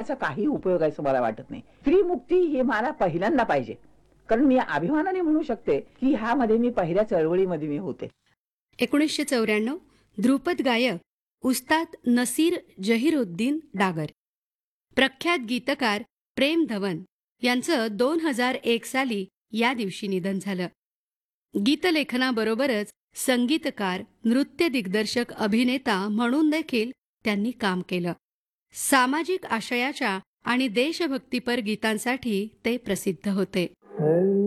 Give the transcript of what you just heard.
शिक्षणाचा काही उपयोग आहे असं मला वाटत नाही. स्त्रीमुक्ती ही मला पहिल्यांदा पाहिजे, कारण मी अभिमानाने म्हणू शकते की ह्यामध्ये मी पहिल्या चळवळीमध्ये मी होते. 1994 ध्रुपद गायक उस्ताद नसीर जहीरुद्दीन डागर, प्रख्यात गीतकार प्रेम धवन यांचं 2001 साली या दिवशी निधन झालं. गीतलेखनाबरोबरच संगीतकार, नृत्य दिग्दर्शक, अभिनेता म्हणून देखील त्यांनी काम केलं. सामाजिक आशयाच्या आणि देशभक्तीपर गीतांसाठी ते प्रसिद्ध होते.